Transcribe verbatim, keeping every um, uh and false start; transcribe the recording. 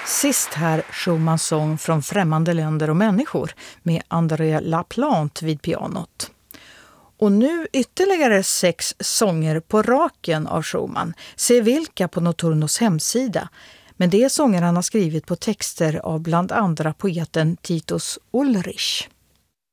Sist här Schumanns sång Från främmande länder och människor med André Laplante vid pianot. Och nu ytterligare sex sånger på raken av Schumann. Se vilka på Notturnos hemsida. Men det är sånger han har skrivit på texter av bland andra poeten Titus Ulrich.